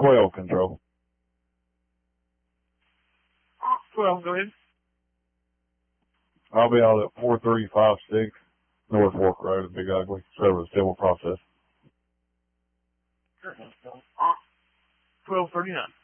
12 control. 12, go ahead. I'll be out at 4356 North Fork Road in Big Ugly, service civil process. 1239.